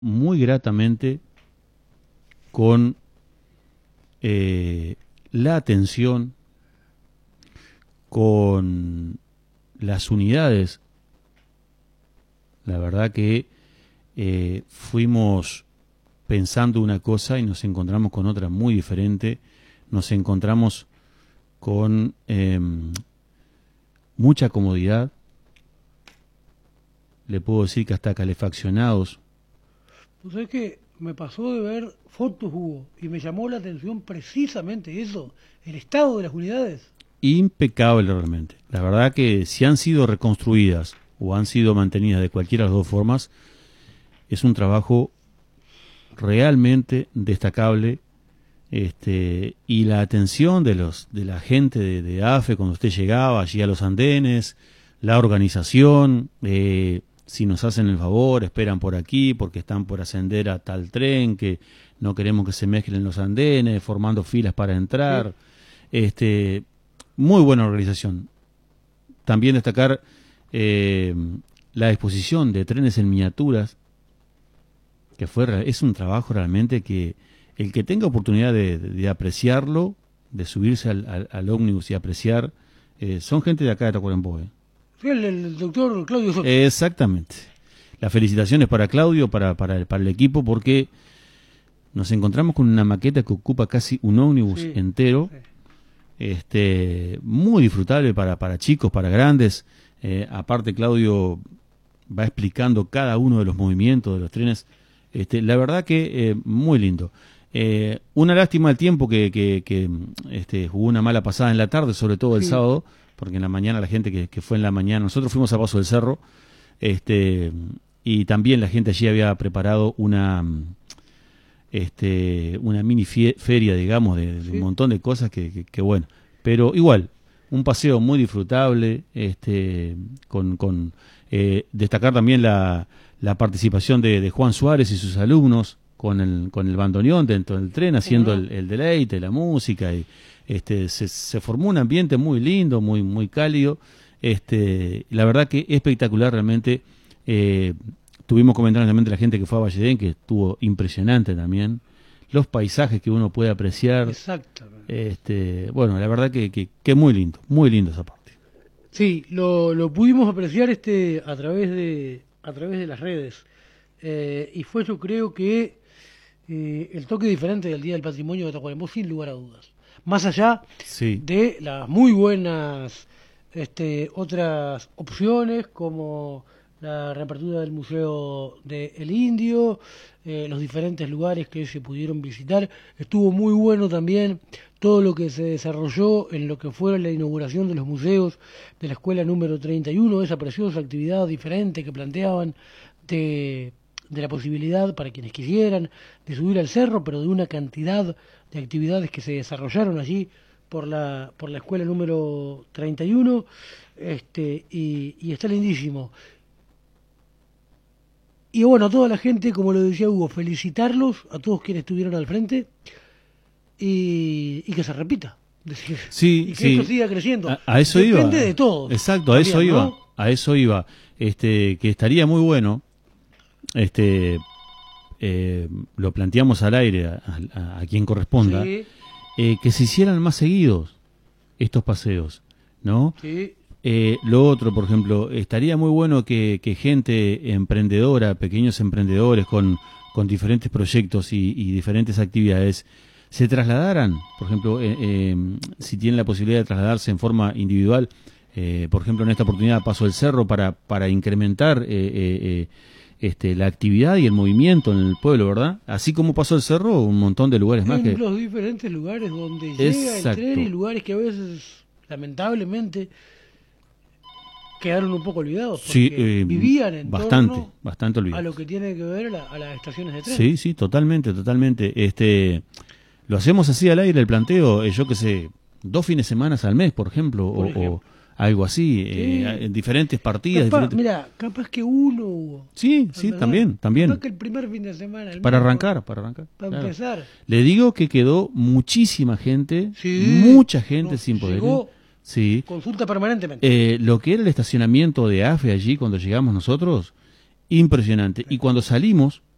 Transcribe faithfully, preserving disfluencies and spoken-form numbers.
muy gratamente con eh, la atención, con las unidades. La verdad que eh, fuimos pensando una cosa y nos encontramos con otra muy diferente. Nos encontramos con eh, mucha comodidad. Le puedo decir que hasta calefaccionados. Pues es que me pasó de ver fotos, Hugo, y me llamó la atención precisamente eso, el estado de las unidades. Impecable realmente. La verdad que si han sido reconstruidas o han sido mantenidas de cualquiera de las dos formas, es un trabajo realmente destacable. Este, y la atención de los de la gente de, de A F E cuando usted llegaba allí a los andenes, la organización, eh, si nos hacen el favor, esperan por aquí porque están por ascender a tal tren, que no queremos que se mezclen los andenes, formando filas para entrar. Sí. Este, muy buena organización. También destacar eh, la exposición de trenes en miniaturas, que fue es un trabajo realmente que el que tenga oportunidad de, de, de apreciarlo, de subirse al, al, al ómnibus y apreciar, eh, son gente de acá de Tacuarembó. ¿eh? Sí, el, el doctor Claudio Soto. Exactamente. Las felicitaciones para Claudio, para, para, el, para el equipo, porque nos encontramos con una maqueta que ocupa casi un ómnibus sí, entero, sí. Este, muy disfrutable para, para chicos, para grandes. Eh, aparte Claudio va explicando cada uno de los movimientos de los trenes. Este, la verdad que eh, muy lindo. Eh, una lástima el tiempo que, que, que este, jugó una mala pasada en la tarde, sobre todo el sí. sábado, porque en la mañana la gente que, que fue en la mañana, nosotros fuimos a Paso del Cerro, este, y también la gente allí había preparado una este, una mini fie, feria, digamos, de, de sí. un montón de cosas que, que, que bueno, pero igual, un paseo muy disfrutable, este, con, con eh, destacar también la, la participación de, de Juan Suárez y sus alumnos con el, con el bandoneón dentro del tren, haciendo uh-huh. el, el deleite, la música, y este, se, se formó un ambiente muy lindo, muy, muy cálido, este, la verdad que espectacular realmente. eh, Tuvimos comentarios también de la gente que fue a Valledén, que estuvo impresionante también. Los paisajes que uno puede apreciar. Exactamente. Este, bueno, la verdad que, que, que muy lindo, muy lindo esa parte. Sí, lo, lo pudimos apreciar este a través de a través de las redes. Eh, y fue, yo creo que eh, el toque diferente del Día del Patrimonio de Tacuarembó, sin lugar a dudas. Más allá sí. de las muy buenas este, otras opciones, como la reapertura del Museo del Indio, eh, los diferentes lugares que se pudieron visitar. Estuvo muy bueno también todo lo que se desarrolló en lo que fue la inauguración de los museos de la escuela número treinta y uno, esa preciosa actividad diferente que planteaban de, de la posibilidad para quienes quisieran de subir al cerro, pero de una cantidad de actividades que se desarrollaron allí por la, por la escuela número treinta y uno, este, y, y está lindísimo. Y bueno, a toda la gente, como lo decía Hugo, felicitarlos, a todos quienes estuvieron al frente, y, y que se repita. Decir, sí, y que sí. esto siga creciendo. A, a eso Depende iba. Depende de todos. Exacto, a también, eso iba. ¿no? A eso iba. Este, que estaría muy bueno, este, eh, lo planteamos al aire, a, a, a quien corresponda, sí. eh, que se hicieran más seguidos estos paseos, ¿no? Sí. Eh, lo otro, por ejemplo, estaría muy bueno que, que gente emprendedora, pequeños emprendedores con, con diferentes proyectos y, y diferentes actividades, se trasladaran, por ejemplo, eh, eh, si tienen la posibilidad de trasladarse en forma individual, eh, por ejemplo, en esta oportunidad a Paso del Cerro, para, para incrementar eh, eh, este, la actividad y el movimiento en el pueblo, ¿verdad? Así como Paso del Cerro, un montón de lugares más. En que... los diferentes lugares donde llega el tren, y lugares que a veces, lamentablemente, quedaron un poco olvidados, porque sí, eh, vivían en bastante, torno bastante olvidados. a lo que tiene que ver a, la, a las estaciones de tren. Sí, sí, totalmente, totalmente. Este, lo hacemos así al aire, el planteo, eh, yo qué sé, dos fines de semana al mes, por ejemplo, por o, ejemplo. o algo así, Sí. eh, en diferentes partidas. Capaz, diferentes... Mira, capaz que uno hubo. Sí, sí, ¿verdad? también, también. Capaz que el primer fin de semana. El para mismo, arrancar, para arrancar. Para claro. empezar. Le digo que quedó muchísima gente, sí, mucha gente no, sin poder. Llegó Sí. Consulta permanentemente. Eh, lo que era el estacionamiento de A F E allí cuando llegamos nosotros, impresionante. Y cuando salimos,